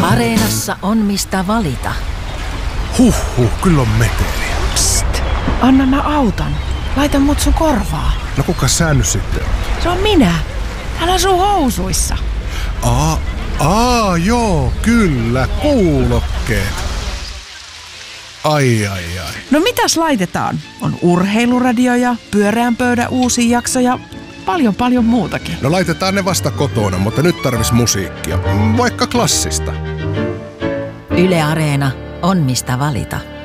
Areenassa on mistä valita. Huhhuh, kyllä on meteliä. Psst, anna mä auton. Laita mut sun korvaa. No kuka sä nyt sitten? Se on minä. Täällä on sun housuissa. Joo, kyllä, kuulokkeet. Ai. No mitäs laitetaan? On urheiluradio ja pyöreän pöydän uusi jakso ja paljon muutakin. No laitetaan ne vasta kotona, mutta nyt tarvis musiikkia. Vaikka klassista. Yle Areena on mistä valita.